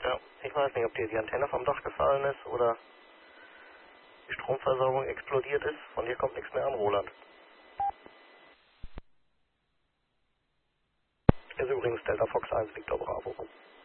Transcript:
Ja, ich weiß nicht, ob dir die Antenne vom Dach gefallen ist oder die Stromversorgung explodiert ist. Von dir kommt nichts mehr an, Roland. Ist übrigens Delta Fox 1 Victor Bravo.